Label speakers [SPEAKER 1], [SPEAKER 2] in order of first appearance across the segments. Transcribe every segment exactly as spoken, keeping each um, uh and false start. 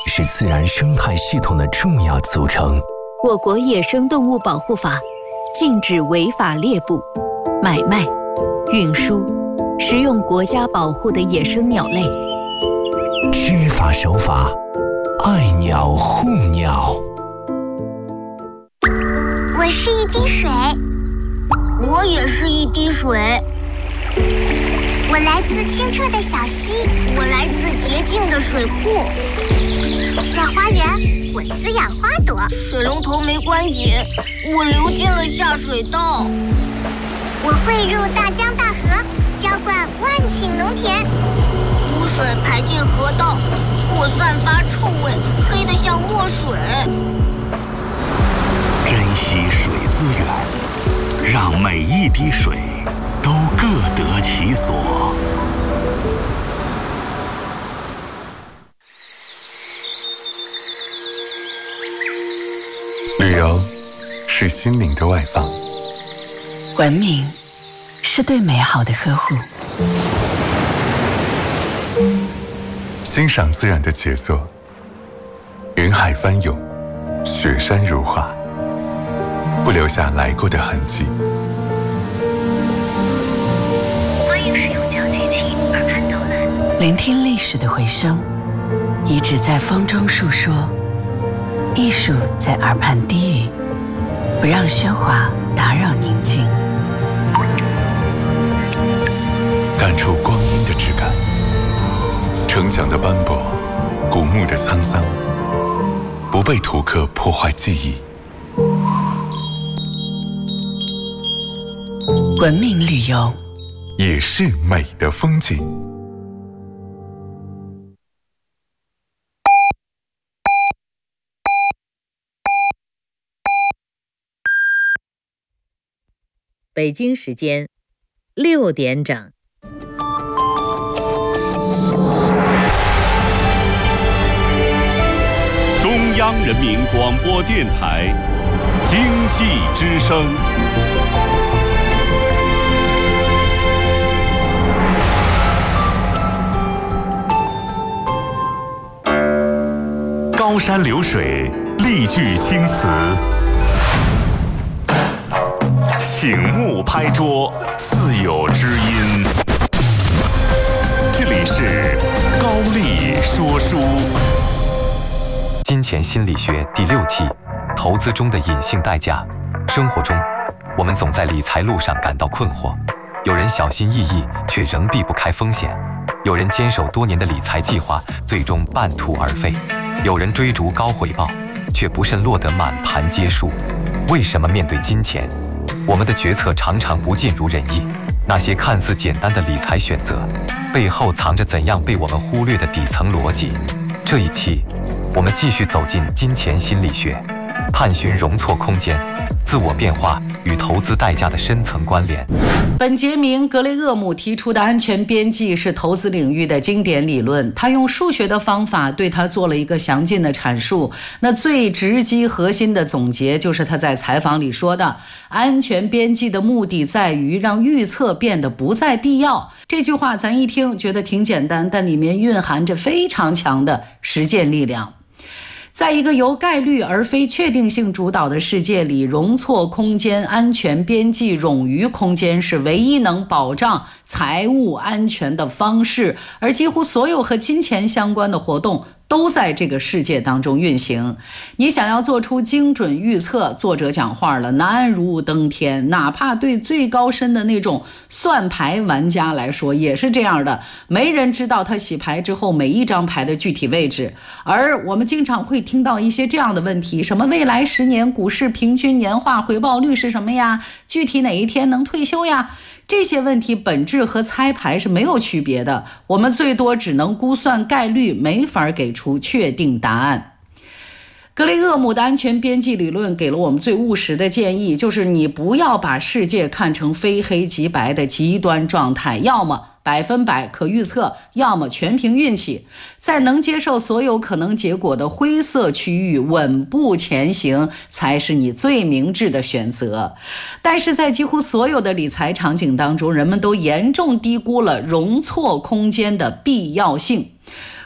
[SPEAKER 1] 是自然生态系统的重要组成。
[SPEAKER 2] 我国野生动物保护法禁止违法猎捕、买卖、运输、食用国家保护的野生鸟类。
[SPEAKER 1] 知法守法，爱鸟护鸟。
[SPEAKER 3] 我是一滴水，
[SPEAKER 4] 我也是一滴水。
[SPEAKER 3] 我来自清澈的小溪，
[SPEAKER 4] 我来自洁净的水库。
[SPEAKER 3] 在花园，我滋养花朵。
[SPEAKER 4] 水龙头没关紧，我流进了下水道。
[SPEAKER 3] 我汇入大江大河，浇灌万顷农田。
[SPEAKER 4] 污水排进河道，我散发臭味，黑得像墨水。
[SPEAKER 5] 珍惜水资源，让每一滴水都各得其所。
[SPEAKER 6] 旅游是心灵的外放，
[SPEAKER 7] 文明是对美好的呵护。
[SPEAKER 6] 欣赏自然的杰作，云海翻涌，雪山如画，不留下来过的痕迹。
[SPEAKER 8] 欢迎使用脚机器耳畔导览，
[SPEAKER 7] 聆听历史的回声，遗址在风中述说，艺术在耳畔低语，不让喧哗打扰宁静。
[SPEAKER 6] 感触光阴的质感，城墙的斑驳，古墓的沧桑，不被图刻破坏记忆。
[SPEAKER 7] 文明旅游
[SPEAKER 6] 也是美的风景。
[SPEAKER 9] 北京时间六点整。
[SPEAKER 10] 中央人民广播电台经济之声。
[SPEAKER 5] 高山流水，丽句青词。醒目拍桌，自有知音。这里是高丽说书。
[SPEAKER 11] 金钱心理学第六期，投资中的隐性代价。生活中，我们总在理财路上感到困惑，有人小心翼翼，却仍避不开风险；有人坚守多年的理财计划，最终半途而废；有人追逐高回报，却不慎落得满盘皆输。为什么面对金钱，我们的决策常常不尽如人意？那些看似简单的理财选择，背后藏着怎样被我们忽略的底层逻辑？这一期，我们继续走进金钱心理学，探寻容错空间、自我变化与投资代价的深层关联。
[SPEAKER 12] 本杰明·格雷厄姆提出的安全边际是投资领域的经典理论，他用数学的方法对它做了一个详尽的阐述。那最直击核心的总结就是他在采访里说的：安全边际的目的在于让预测变得不再必要。这句话咱一听觉得挺简单，但里面蕴含着非常强的实践力量。在一个由概率而非确定性主导的世界里，容错空间、安全边际、冗余空间是唯一能保障财务安全的方式，而几乎所有和金钱相关的活动都在这个世界当中运行。你想要做出精准预测，作者讲话了，难如登天。哪怕对最高深的那种算牌玩家来说也是这样的，没人知道他洗牌之后每一张牌的具体位置。而我们经常会听到一些这样的问题，什么未来十年股市平均年化回报率是什么呀？具体哪一天能退休呀？这些问题本质和猜牌是没有区别的，我们最多只能估算概率，没法给出确定答案。格雷厄姆的安全边际理论给了我们最务实的建议，就是你不要把世界看成非黑即白的极端状态，要么百分百可预测，要么全凭运气。在能接受所有可能结果的灰色区域稳步前行，才是你最明智的选择。但是在几乎所有的理财场景当中，人们都严重低估了容错空间的必要性。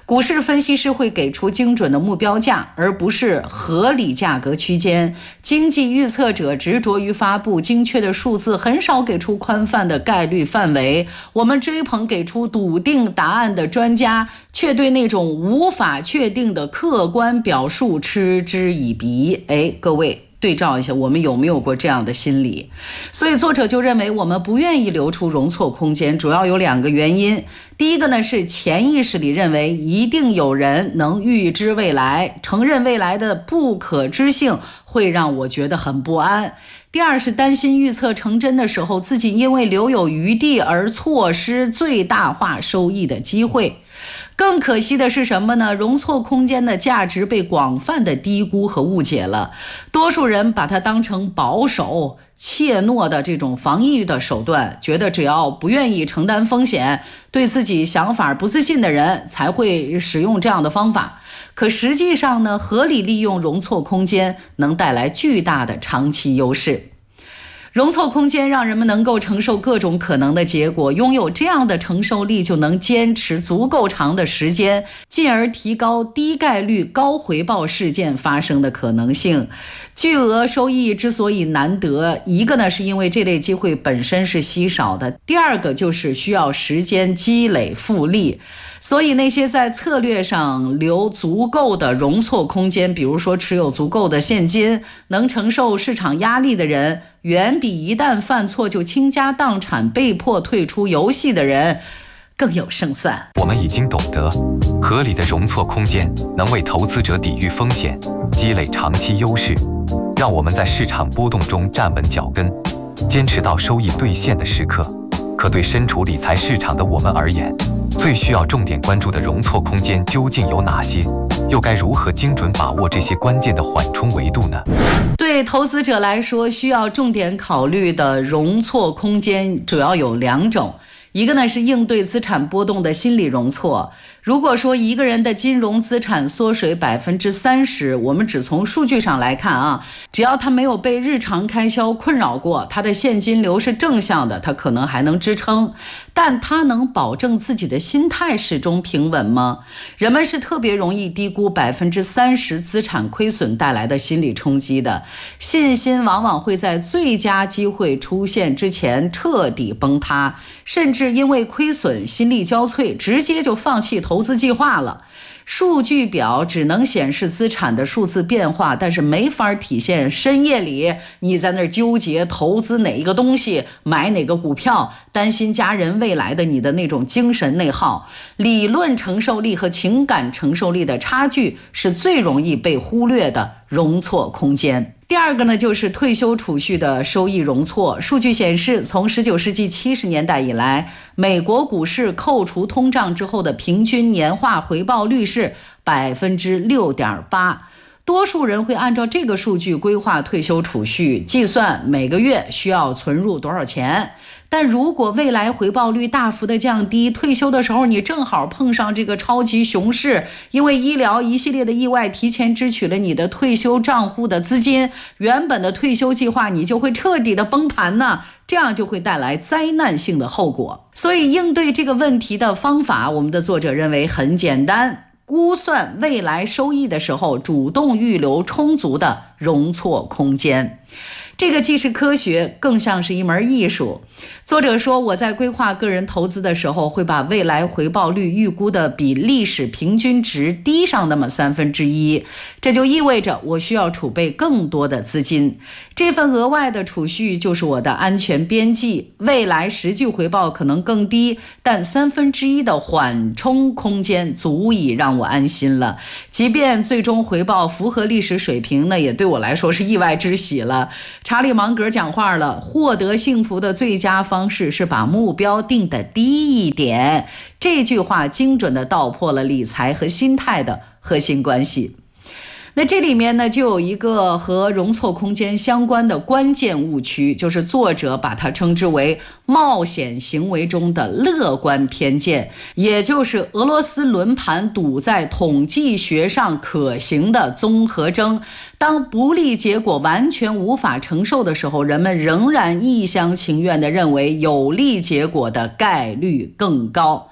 [SPEAKER 12] 股市分析师会给出精准的目标价，而不是合理价格区间。经济预测者执着于发布精确的数字，很少给出宽泛的概率范围。我们追捧给出笃定答案的专家，却对那种无法确定的客观表述嗤之以鼻。哎，各位对照一下，我们有没有过这样的心理？所以作者就认为我们不愿意留出容错空间，主要有两个原因。第一个呢，是潜意识里认为一定有人能预知未来，承认未来的不可知性会让我觉得很不安。第二是担心预测成真的时候，自己因为留有余地而错失最大化收益的机会。更可惜的是什么呢？容错空间的价值被广泛的低估和误解了，多数人把它当成保守怯懦的这种防御的手段，觉得只要不愿意承担风险，对自己想法不自信的人才会使用这样的方法。可实际上呢，合理利用容错空间能带来巨大的长期优势。容错空间让人们能够承受各种可能的结果，拥有这样的承受力，就能坚持足够长的时间，进而提高低概率高回报事件发生的可能性。巨额收益之所以难得，一个呢是因为这类机会本身是稀少的，第二个就是需要时间积累复利。所以那些在策略上留足够的容错空间，比如说持有足够的现金，能承受市场压力的人，远比一旦犯错就倾家荡产被迫退出游戏的人更有胜算。
[SPEAKER 11] 我们已经懂得，合理的容错空间能为投资者抵御风险，积累长期优势，让我们在市场波动中站稳脚跟，坚持到收益兑现的时刻。可对身处理财市场的我们而言，最需要重点关注的容错空间究竟有哪些？又该如何精准把握这些关键的缓冲维度呢？
[SPEAKER 12] 对投资者来说，需要重点考虑的容错空间主要有两种。一个呢是应对资产波动的心理容错。如果说一个人的金融资产缩水百分之三十，我们只从数据上来看啊，只要他没有被日常开销困扰过，他的现金流是正向的，他可能还能支撑。但他能保证自己的心态始终平稳吗？人们是特别容易低估百分之三十资产亏损带来的心理冲击的，信心往往会在最佳机会出现之前彻底崩塌，甚至因为亏损心力交瘁，直接就放弃投资计划了。数据表只能显示资产的数字变化，但是没法体现深夜里你在那儿纠结投资哪一个东西，买哪个股票，担心家人未来的你的那种精神内耗。理论承受力和情感承受力的差距是最容易被忽略的容错空间。第二个呢，就是退休储蓄的收益容错。数据显示，从十九世纪七十年代以来，美国股市扣除通胀之后的平均年化回报率是百分之六点八。多数人会按照这个数据规划退休储蓄，计算每个月需要存入多少钱。但如果未来回报率大幅的降低，退休的时候你正好碰上这个超级熊市，因为医疗一系列的意外提前支取了你的退休账户的资金，原本的退休计划你就会彻底的崩盘呢，这样就会带来灾难性的后果。所以应对这个问题的方法，我们的作者认为很简单，估算未来收益的时候，主动预留充足的容错空间。这个既是科学，更像是一门艺术。作者说，我在规划个人投资的时候，会把未来回报率预估的比历史平均值低上那么三分之一，这就意味着我需要储备更多的资金。这份额外的储蓄就是我的安全边际，未来实际回报可能更低，但三分之一的缓冲空间足以让我安心了。即便最终回报符合历史水平，那也对我来说是意外之喜了。查理芒格讲话了，获得幸福的最佳方式是把目标定得低一点。这句话精准地道破了理财和心态的核心关系。那这里面呢，就有一个和容错空间相关的关键误区，就是作者把它称之为冒险行为中的乐观偏见，也就是俄罗斯轮盘赌在统计学上可行的综合征。当不利结果完全无法承受的时候，人们仍然一厢情愿地认为有利结果的概率更高。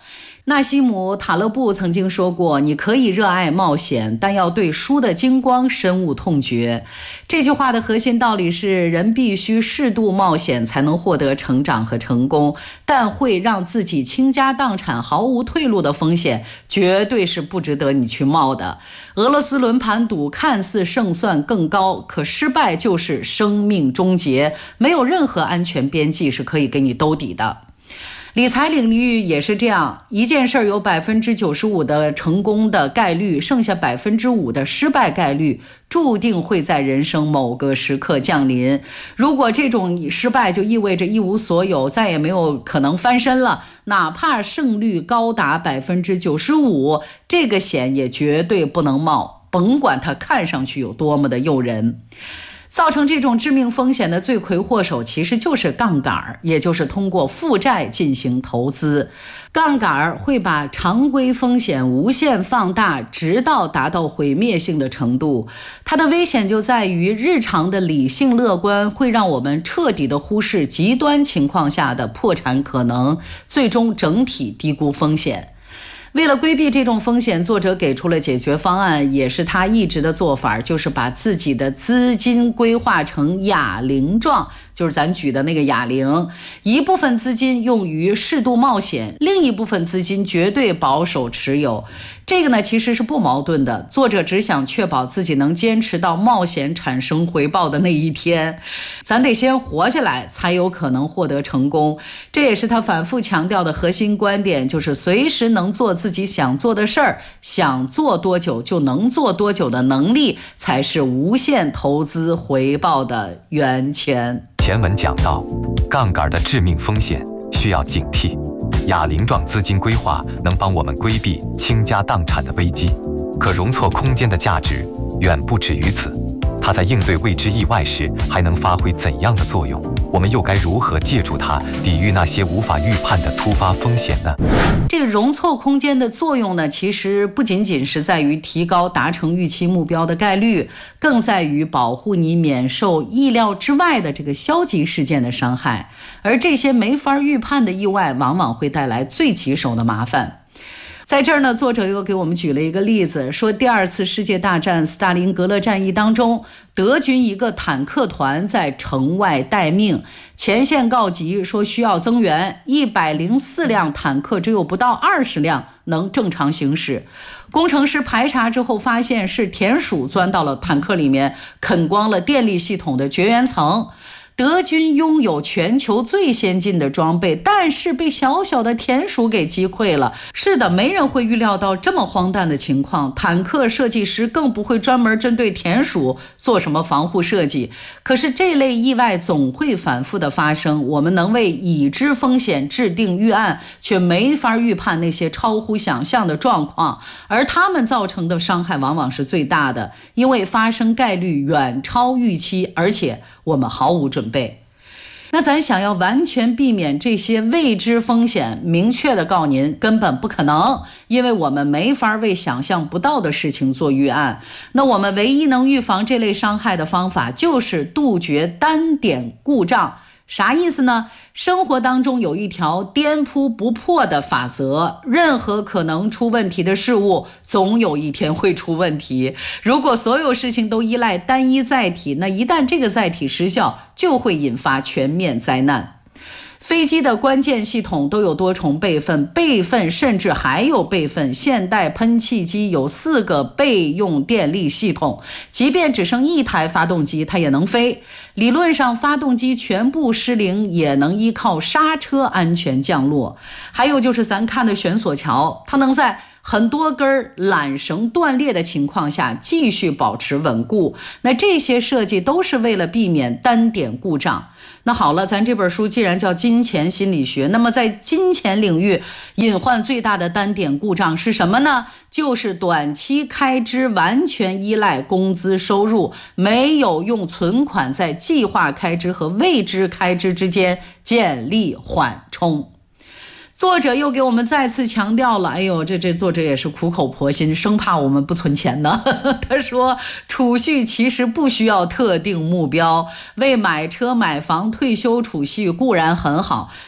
[SPEAKER 12] 纳西姆·塔勒布曾经说过，你可以热爱冒险，但要对书的精光深恶痛绝。这句话的核心道理是，人必须适度冒险才能获得成长和成功，但会让自己倾家荡产毫无退路的风险绝对是不值得你去冒的。俄罗斯轮盘赌看似胜算更高，可失败就是生命终结，没有任何安全边际是可以给你兜底的。理财领域也是这样，一件事有百分之九十五的成功的概率，剩下百分之五的失败概率，注定会在人生某个时刻降临。如果这种失败就意味着一无所有，再也没有可能翻身了，哪怕胜率高达百分之九十五，这个险也绝对不能冒，甭管它看上去有多么的诱人。造成这种致命风险的罪魁祸首其实就是杠杆，也就是通过负债进行投资。杠杆会把常规风险无限放大，直到达到毁灭性的程度。它的危险就在于日常的理性乐观会让我们彻底的忽视极端情况下的破产可能，最终整体低估风险。为了规避这种风险，作者给出了解决方案，也是他一直的做法，就是把自己的资金规划成哑铃状，就是咱举的那个哑铃，一部分资金用于适度冒险，另一部分资金绝对保守持有。这个呢其实是不矛盾的，作者只想确保自己能坚持到冒险产生回报的那一天。咱得先活下来，才有可能获得成功。这也是他反复强调的核心观点，就是随时能做自己想做的事儿，想做多久就能做多久的能力，才是无限投资回报的源泉。
[SPEAKER 11] 前文讲到，杠杆的致命风险需要警惕。哑铃状资金规划能帮我们规避倾家荡产的危机，可容错空间的价值远不止于此。它在应对未知意外时还能发挥怎样的作用？我们又该如何借助它抵御那些无法预判的突发风险呢？
[SPEAKER 12] 这个容错空间的作用呢，其实不仅仅是在于提高达成预期目标的概率，更在于保护你免受意料之外的这个消极事件的伤害。而这些没法预判的意外，往往会带来最棘手的麻烦。在这儿呢，作者又给我们举了一个例子，说第二次世界大战斯大林格勒战役当中，德军一个坦克团在城外待命，前线告急说需要增援，一百零四辆坦克只有不到二十辆能正常行驶。工程师排查之后发现是田鼠钻到了坦克里面，啃光了电力系统的绝缘层。德军拥有全球最先进的装备，但是被小小的田鼠给击溃了。是的，没人会预料到这么荒诞的情况，坦克设计师更不会专门针对田鼠做什么防护设计。可是这类意外总会反复的发生，我们能为已知风险制定预案，却没法预判那些超乎想象的状况，而它们造成的伤害往往是最大的，因为发生概率远超预期，而且我们毫无准备。那咱想要完全避免这些未知风险，明确的告您根本不可能，因为我们没法为想象不到的事情做预案。那我们唯一能预防这类伤害的方法，就是杜绝单点故障。啥意思呢？生活当中有一条颠扑不破的法则，任何可能出问题的事物总有一天会出问题。如果所有事情都依赖单一载体，那一旦这个载体失效，就会引发全面灾难。飞机的关键系统都有多重备份，备份甚至还有备份。现代喷气机有四个备用电力系统，即便只剩一台发动机，它也能飞。理论上，发动机全部失灵也能依靠刹车安全降落。还有就是咱看的悬索桥，它能在很多根缆绳断裂的情况下继续保持稳固。那这些设计都是为了避免单点故障。那好了，咱这本书既然叫金钱心理学，那么在金钱领域隐患最大的单点故障是什么呢？就是短期开支完全依赖工资收入，没有用存款在计划开支和未知开支之间建立缓冲。作者又给我们再次强调了，哎呦，这这作者也是苦口婆心，生怕我们不存钱呢。他说，储蓄其实不需要特定目标，为买车买房退休储蓄固然很好，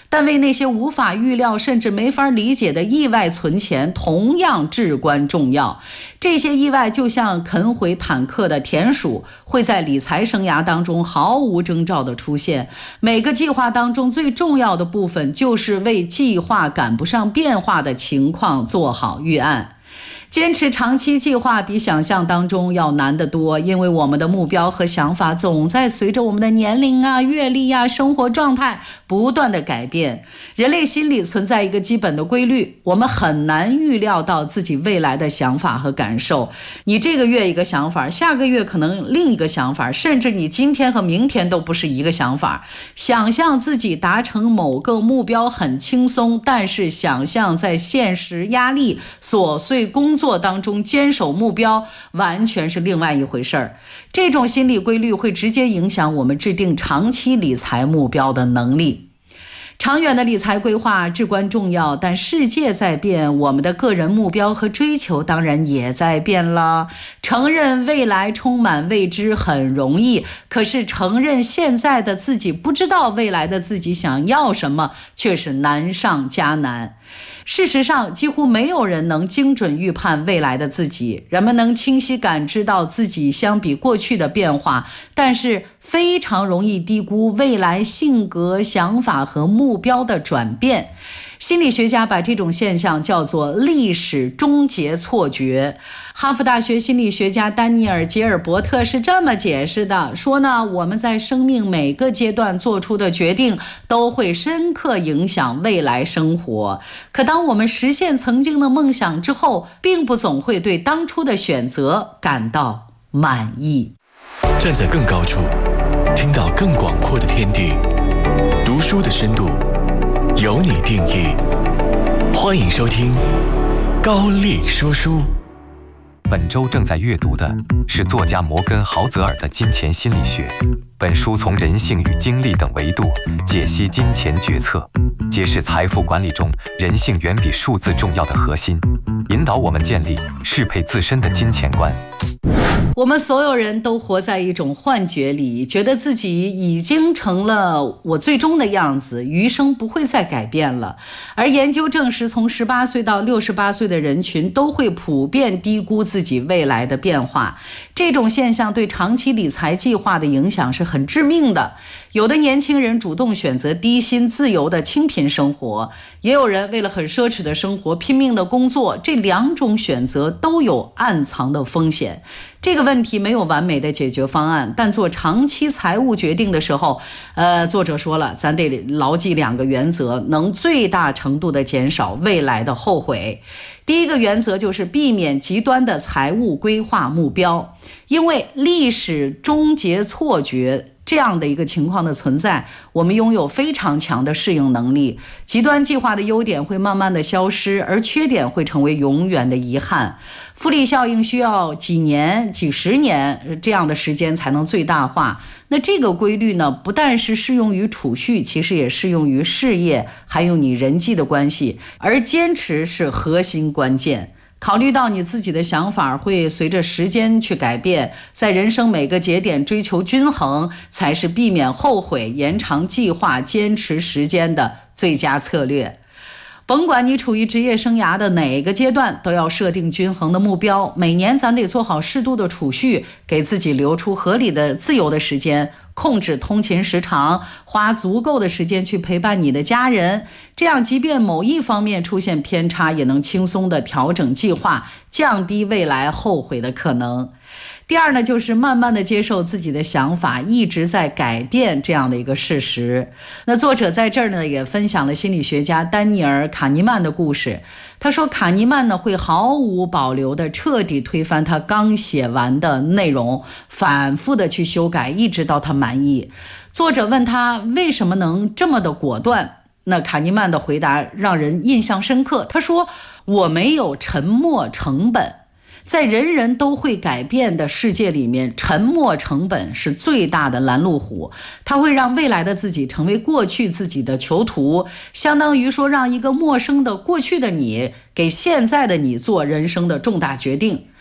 [SPEAKER 12] 但为那些无法预料甚至没法理解的意外存钱同样至关重要。这些意外就像啃毁坦克的田鼠，会在理财生涯当中毫无征兆的出现。每个计划当中最重要的部分就是为计划赶不上变化的情况做好预案。坚持长期计划比想象当中要难得多，因为我们的目标和想法总在随着我们的年龄啊、阅历啊、生活状态不断的改变。人类心理存在一个基本的规律，我们很难预料到自己未来的想法和感受。你这个月一个想法，下个月可能另一个想法，甚至你今天和明天都不是一个想法。想象自己达成某个目标很轻松，但是想象在现实压力、琐碎工作当中坚守目标完全是另外一回事儿。这种心理规律会直接影响我们制定长期理财目标的能力。长远的理财规划至关重要，但世界在变，我们的个人目标和追求当然也在变了。承认未来充满未知很容易，可是承认现在的自己不知道未来的自己想要什么，却是难上加难。事实上，几乎没有人能精准预判未来的自己。人们能清晰感知到自己相比过去的变化，但是非常容易低估未来性格、想法和目标的转变。心理学家把这种现象叫做历史终结错觉。哈佛大学心理学家丹尼尔·杰尔伯特是这么解释的，说呢，我们在生命每个阶段做出的决定都会深刻影响未来生活。可当我们实现曾经的梦想之后，并不总会对当初的选择感到满意。
[SPEAKER 1] 站在更高处，听到更广阔的天地，读书的深度由你定义。欢迎收听高丽说书。
[SPEAKER 11] 本周正在阅读的是作家摩根·豪泽尔的《金钱心理学》。本书从人性与精力等维度解析金钱决策，揭示财富管理中人性远比数字重要的核心，引导我们建立适配自身的金钱观。
[SPEAKER 12] 我们所有人都活在一种幻觉里，觉得自己已经成了我最终的样子，余生不会再改变了。而研究证实，从十八岁到六十八岁的人群都会普遍低估自己未来的变化。这种现象对长期理财计划的影响是很致命的。有的年轻人主动选择低薪自由的清贫生活，也有人为了很奢侈的生活拼命的工作，这两种选择都有暗藏的风险。这个问题没有完美的解决方案，但做长期财务决定的时候，呃，作者说了，咱得牢记两个原则，能最大程度的减少未来的后悔。第一个原则就是避免极端的财务规划目标，因为历史终结错觉这样的一个情况的存在，我们拥有非常强的适应能力。极端计划的优点会慢慢的消失，而缺点会成为永远的遗憾。复利效应需要几年、几十年这样的时间才能最大化。那这个规律呢，不但是适用于储蓄，其实也适用于事业，还有你人际的关系。而坚持是核心关键。考虑到你自己的想法会随着时间去改变，在人生每个节点追求均衡，才是避免后悔、延长计划、坚持时间的最佳策略。甭管你处于职业生涯的哪个阶段，都要设定均衡的目标。每年咱得做好适度的储蓄，给自己留出合理的自由的时间，控制通勤时长，花足够的时间去陪伴你的家人。这样即便某一方面出现偏差，也能轻松的调整计划，降低未来后悔的可能。第二呢，就是慢慢的接受自己的想法一直在改变这样的一个事实。那作者在这儿呢，也分享了心理学家丹尼尔·卡尼曼的故事。他说，卡尼曼呢会毫无保留的彻底推翻他刚写完的内容，反复的去修改，一直到他满意。作者问他为什么能这么的果断，那卡尼曼的回答让人印象深刻。他说，我没有沉没成本。在人人都会改变的世界里面，沉没成本是最大的拦路虎，它会让未来的自己成为过去自己的囚徒，相当于说让一个陌生的过去的你给现在的你做人生的重大决定。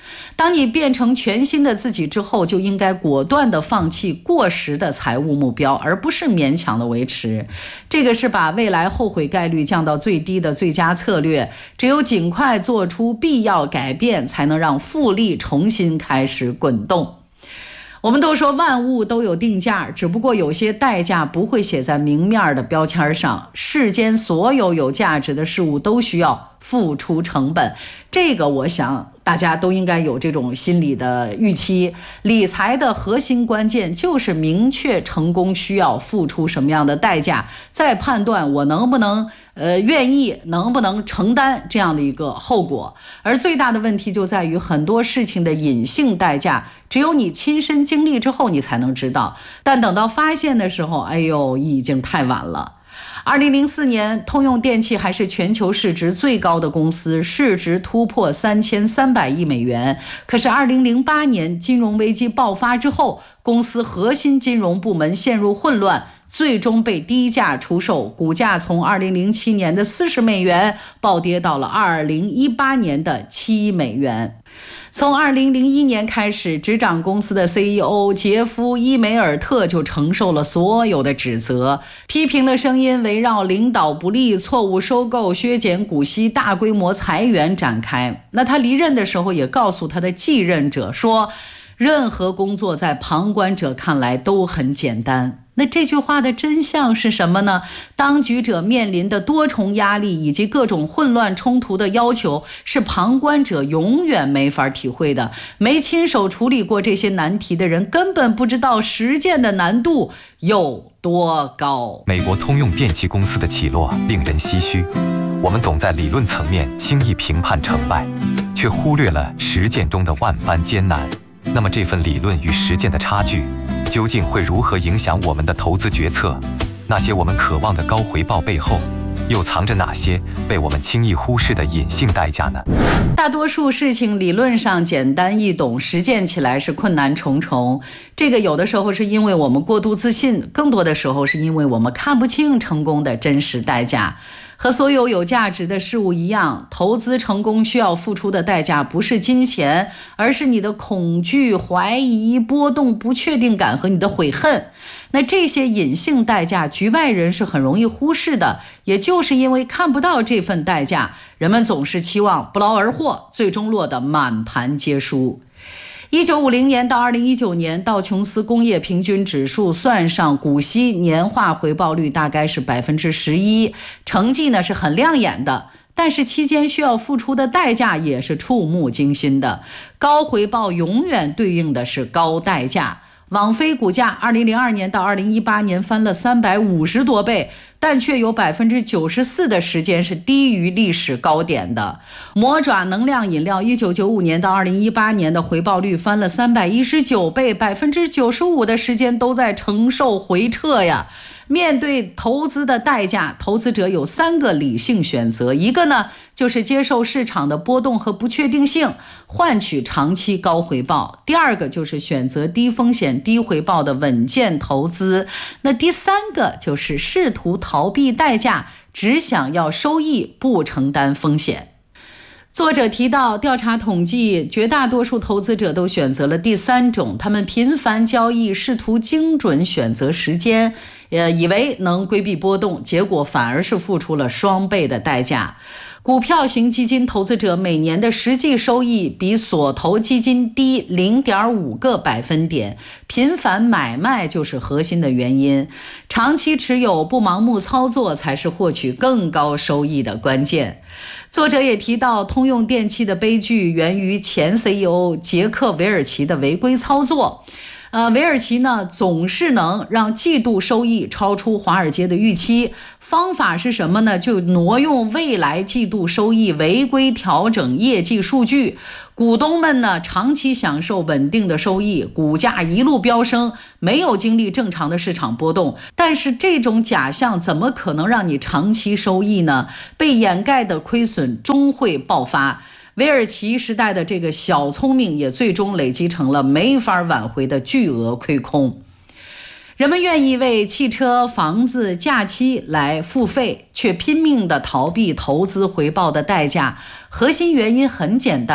[SPEAKER 12] 当你变成全新的自己之后，就应该果断地放弃过时的财务目标，而不是勉强的维持。这个是把未来后悔概率降到最低的最佳策略。只有尽快做出必要改变，才能让复利重新开始滚动。我们都说万物都有定价，只不过有些代价不会写在明面的标签上。世间所有有价值的事物都需要付出成本，这个我想大家都应该有这种心理的预期。理财的核心关键就是明确成功需要付出什么样的代价，再判断我能不能呃愿意能不能承担这样的一个后果。而最大的问题就在于很多事情的隐性代价，只有你亲身经历之后你才能知道，但等到发现的时候，哎呦，已经太晚了。二零零四年，通用电气还是全球市值最高的公司，市值突破三千三百亿美元。可是二零零八年金融危机爆发之后，公司核心金融部门陷入混乱，最终被低价出售，股价从二零零七年的四十美元暴跌到了二零一八年的七美元。从二零零一年开始，执掌公司的 C E O 杰夫·伊梅尔特就承受了所有的指责，批评的声音围绕领导不力、错误收购、削减股息、大规模裁员展开。那他离任的时候也告诉他的继任者说，任何工作在旁观者看来都很简单。那这句话的真相是什么呢？当局者面临的多重压力以及各种混乱冲突的要求，是旁观者永远没法体会的。没亲手处理过这些难题的人，根本不知道实践的难度有多高。
[SPEAKER 11] 美国通用电气公司的起落令人唏嘘，我们总在理论层面轻易评判成败，却忽略了实践中的万般艰难。那么这份理论与实践的差距究竟会如何影响我们的投资决策？那些我们渴望的高回报背后，又藏着哪些被我们轻易忽视的隐性代价呢？
[SPEAKER 12] 大多数事情理论上简单易懂，实践起来是困难重重。这个有的时候是因为我们过度自信，更多的时候是因为我们看不清成功的真实代价。和所有有价值的事物一样，投资成功需要付出的代价不是金钱，而是你的恐惧、怀疑、波动、不确定感和你的悔恨。那这些隐性代价，局外人是很容易忽视的。也就是因为看不到这份代价，人们总是期望不劳而获，最终落得满盘皆输。一九五零年到二零一九年，道琼斯工业平均指数算上股息，年化回报率大概是百分之十一，成绩呢是很亮眼的。但是期间需要付出的代价也是触目惊心的，高回报永远对应的是高代价。网飞股价二零零二年到二零一八年翻了三百五十多倍，但却有百分之九十四的时间是低于历史高点的。魔爪能量饮料一九九五年到二零一八年的回报率翻了三百一十九倍，百分之九十五的时间都在承受回撤呀。面对投资的代价，投资者有三个理性选择，一个呢就是接受市场的波动和不确定性，换取长期高回报；第二个就是选择低风险低回报的稳健投资；那第三个就是试图逃避代价，只想要收益，不承担风险。作者提到，调查统计，绝大多数投资者都选择了第三种，他们频繁交易，试图精准选择时间，呃，以为能规避波动，结果反而是付出了双倍的代价。股票型基金投资者每年的实际收益比所投基金低 零点五 个百分点，频繁买卖就是核心的原因。长期持有不盲目操作才是获取更高收益的关键。作者也提到，通用电气的悲剧源于前 C E O 杰克·韦尔奇的违规操作。呃，韦尔奇呢总是能让季度收益超出华尔街的预期，方法是什么呢？就挪用未来季度收益违规调整业绩数据，股东们呢长期享受稳定的收益，股价一路飙升，没有经历正常的市场波动。但是这种假象怎么可能让你长期收益呢？被掩盖的亏损终会爆发。韦尔奇时代的这个小聪明也最终累积成了没法挽回的巨额亏空。人们愿意为汽车、房子、假期来付费，却拼命地逃避投资回报的代价。核心原因很简单，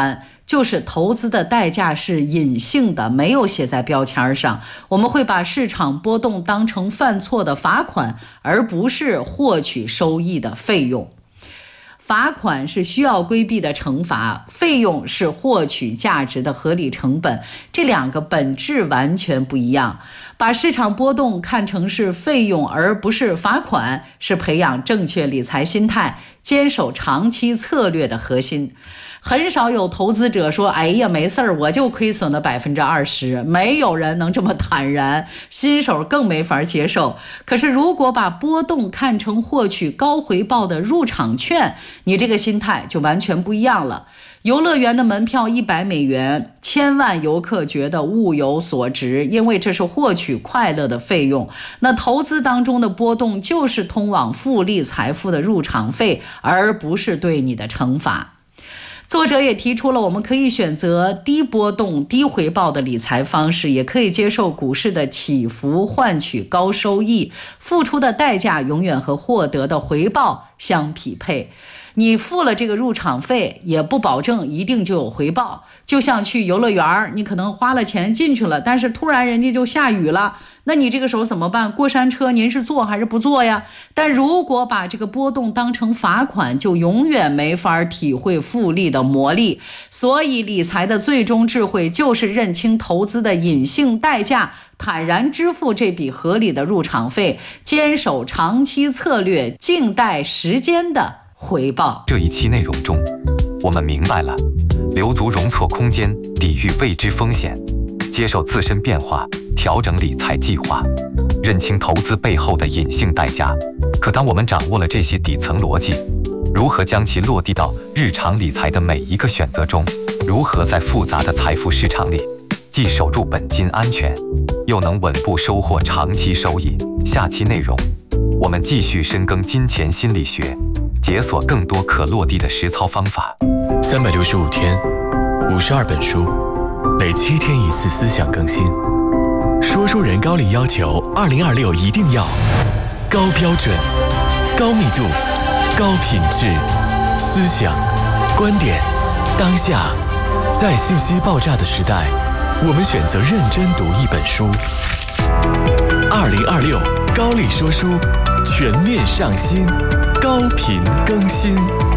[SPEAKER 12] 就是投资的代价是隐性的，没有写在标签上。我们会把市场波动当成犯错的罚款，而不是获取收益的费用。罚款是需要规避的惩罚，费用是获取价值的合理成本，这两个本质完全不一样。把市场波动看成是费用而不是罚款，是培养正确理财心态、坚守长期策略的核心。很少有投资者说，哎呀，没事儿，我就亏损了百分之二十，没有人能这么坦然，新手更没法接受。可是如果把波动看成获取高回报的入场券，你这个心态就完全不一样了。游乐园的门票一百美元，千万游客觉得物有所值，因为这是获取快乐的费用。那投资当中的波动就是通往复利财富的入场费，而不是对你的惩罚。作者也提出了，我们可以选择低波动、低回报的理财方式，也可以接受股市的起伏，换取高收益。付出的代价永远和获得的回报相匹配。你付了这个入场费，也不保证一定就有回报。就像去游乐园，你可能花了钱进去了，但是突然人家就下雨了，那你这个时候怎么办？过山车您是坐还是不坐呀？但如果把这个波动当成罚款，就永远没法体会复利的魔力。所以理财的最终智慧就是认清投资的隐性代价，坦然支付这笔合理的入场费，坚守长期策略，静待时间的回报。
[SPEAKER 11] 这一期内容中，我们明白了留足容错空间，抵御未知风险，接受自身变化，调整理财计划，认清投资背后的隐性代价。可当我们掌握了这些底层逻辑，如何将其落地到日常理财的每一个选择中？如何在复杂的财富市场里，既守住本金安全，又能稳步收获长期收益？下期内容，我们继续深耕金钱心理学，解锁更多可落地的实操方法。
[SPEAKER 1] 三百六十五天，五十二本书，每七天一次思想更新。说书人高丽要求，二零二六一定要高标准、高密度、高品质，思想、观点，当下，在信息爆炸的时代，我们选择认真读一本书。二零二六高丽说书，全面上新，高频更新。